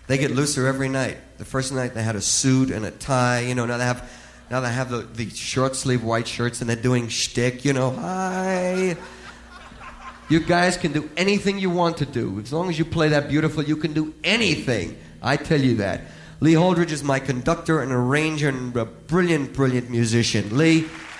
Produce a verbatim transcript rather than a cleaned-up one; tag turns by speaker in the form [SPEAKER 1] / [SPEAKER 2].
[SPEAKER 1] They get looser every night. The first night they had a suit and a tie. You know, now they have, now they have the, the short sleeve white shirts and they're doing shtick. You know, hi. You guys can do anything you want to do. As long as you play that beautiful, you can do anything. I tell you that. Lee Holdridge is my conductor and arranger and a brilliant, brilliant musician. Lee,